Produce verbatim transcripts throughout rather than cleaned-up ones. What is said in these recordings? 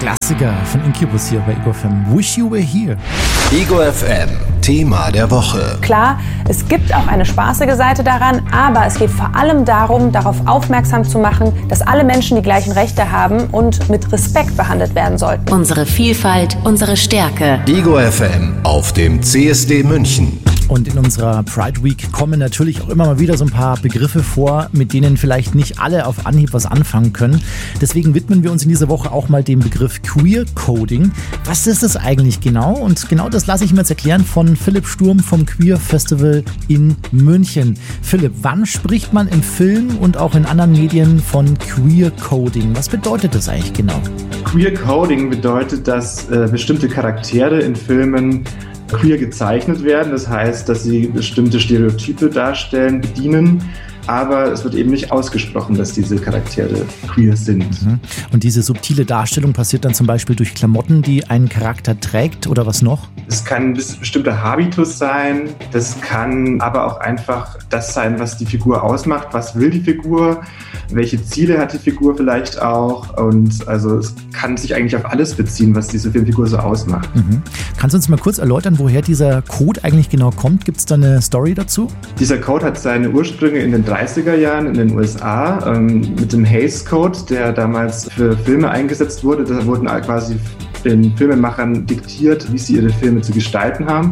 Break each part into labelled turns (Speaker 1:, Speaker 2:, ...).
Speaker 1: Klassiker von Incubus hier bei Ego F M. Wish You Were Here.
Speaker 2: Ego F M, Thema der Woche.
Speaker 3: Klar, es gibt auch eine spaßige Seite daran, aber es geht vor allem darum, darauf aufmerksam zu machen, dass alle Menschen die gleichen Rechte haben und mit Respekt behandelt werden sollten.
Speaker 4: Unsere Vielfalt, unsere Stärke.
Speaker 2: Ego F M auf dem C S D München.
Speaker 1: Und in unserer Pride Week kommen natürlich auch immer mal wieder so ein paar Begriffe vor, mit denen vielleicht nicht alle auf Anhieb was anfangen können. Deswegen widmen wir uns in dieser Woche auch mal dem Begriff Queer Coding. Was ist das eigentlich genau? Und genau das lasse ich mir jetzt erklären von Philipp Sturm vom Queer Festival in München. Philipp, wann spricht man im Film und auch in anderen Medien von Queer Coding? Was bedeutet das eigentlich genau?
Speaker 5: Queer Coding bedeutet, dass äh, bestimmte Charaktere in Filmen queer gezeichnet werden. Das heißt, dass sie bestimmte Stereotype darstellen, bedienen. Aber es wird eben nicht ausgesprochen, dass diese Charaktere queer sind.
Speaker 1: Und diese subtile Darstellung passiert dann zum Beispiel durch Klamotten, die ein Charakter trägt oder was noch?
Speaker 5: Es kann ein bestimmter Habitus sein, das kann aber auch einfach das sein, was die Figur ausmacht. Was will die Figur? Welche Ziele hat die Figur vielleicht auch? Und also es kann sich eigentlich auf alles beziehen, was diese Filmfigur so ausmacht.
Speaker 1: Mhm. Kannst du uns mal kurz erläutern, woher dieser Code eigentlich genau kommt? Gibt es da eine Story dazu?
Speaker 5: Dieser Code hat seine Ursprünge in den dreißiger Jahren in den U S A ähm, mit dem Hays Code, der damals für Filme eingesetzt wurde. Da wurden quasi den Filmemachern diktiert, wie sie ihre Filme zu gestalten haben.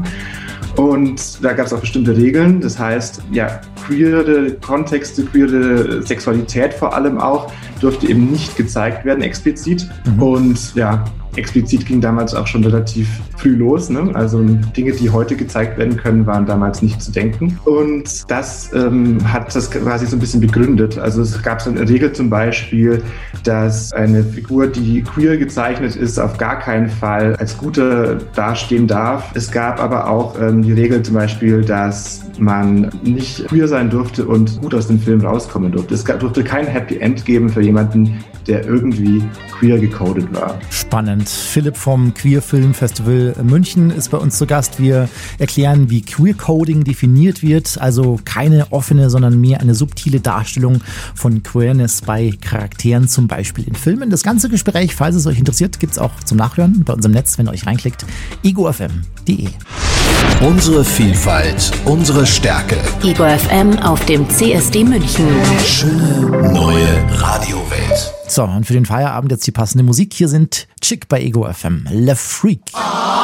Speaker 5: Und da gab es auch bestimmte Regeln. Das heißt, ja, queere Kontexte, queere Sexualität vor allem auch, durfte eben nicht gezeigt werden, explizit. Mhm. Und ja, explizit ging damals auch schon relativ früh los. Ne? Also Dinge, die heute gezeigt werden können, waren damals nicht zu denken. Und das ähm, hat das quasi so ein bisschen begründet. Also es gab so eine Regel zum Beispiel, dass eine Figur, die queer gezeichnet ist, auf gar keinen Fall als guter dastehen darf. Es gab aber auch ähm, die Regel zum Beispiel, dass man nicht queer sein durfte und gut aus dem Film rauskommen durfte. Es durfte kein Happy End geben für jemanden, der irgendwie queer gecodet war.
Speaker 1: Spannend. Philipp vom Queer Film Festival München ist bei uns zu Gast. Wir erklären, wie Queer Coding definiert wird. Also keine offene, sondern mehr eine subtile Darstellung von Queerness bei Charakteren, zum Beispiel in Filmen. Das ganze Gespräch, falls es euch interessiert, gibt es auch zum Nachhören bei unserem Netz, wenn ihr euch reinklickt, ego f m punkt d e.
Speaker 2: Unsere Vielfalt, unsere Stärke.
Speaker 4: Ego F M auf dem C S D München.
Speaker 2: Schöne neue Radiowelt.
Speaker 1: So, und für den Feierabend jetzt die passende Musik. Hier sind Chick bei Ego F M. Le Freak.